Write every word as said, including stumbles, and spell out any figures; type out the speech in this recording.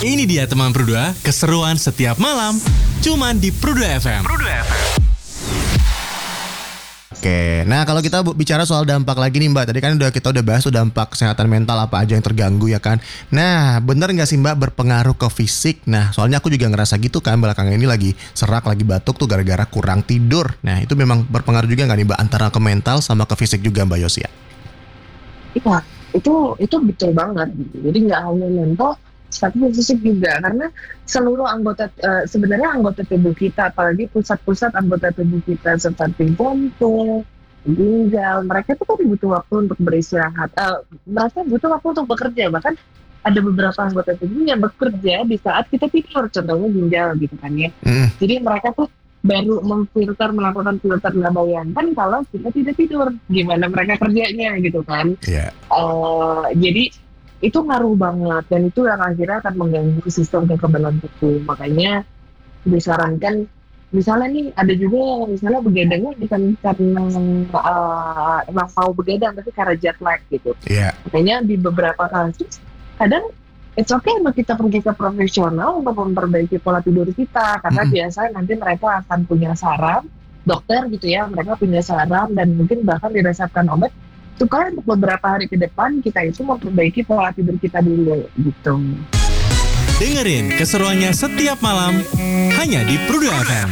Ini dia teman Prudua, keseruan setiap malam, cuman di Prudua F M. Prudua F M. Oke, nah kalau kita bicara soal dampak lagi nih Mbak, tadi kan udah kita udah bahas tuh dampak kesehatan mental apa aja yang terganggu ya kan. Nah, bener nggak sih Mbak berpengaruh ke fisik? Nah, soalnya aku juga ngerasa gitu kan belakangan ini lagi serak, lagi batuk tuh gara-gara kurang tidur. Nah, itu memang berpengaruh juga nggak nih Mbak antara ke mental sama ke fisik juga Mbak Yosia? Iya, itu itu betul banget. Jadi nggak hanya mental, tapi fisik juga, karena seluruh anggota uh, sebenarnya anggota tubuh kita, apalagi pusat-pusat anggota tubuh kita seperti jantung, ginjal, mereka tuh kan butuh waktu untuk beristirahat. Uh, mereka butuh waktu untuk bekerja, bahkan ada beberapa anggota tubuh yang bekerja di saat kita tidur, contohnya ginjal gitu kan ya. Mm. Jadi mereka tuh baru memfilter, melakukan filter. Nggak bayangkan kalau kita tidak tidur, gimana mereka kerjanya gitu kan. Yeah. Uh, jadi itu ngaruh banget, dan itu yang akhirnya akan mengganggu sistem kekebalan tubuh. Makanya disarankan, misalnya nih ada juga yang misalnya begadangnya bukan karena uh, emang mau begadang, tapi karena jet lag gitu. Yeah. Makanya di beberapa kasus kadang it's okay untuk kita pergi ke profesional untuk memperbaiki pola tidur kita, karena mm-hmm. biasanya nanti mereka akan punya saran dokter gitu ya, mereka punya saran dan mungkin bahkan diresepkan obat supaya untuk beberapa hari ke depan kita itu memperbaiki pola tidur kita dulu gitu. Dengerin keseruannya setiap malam hanya di Prudua F M.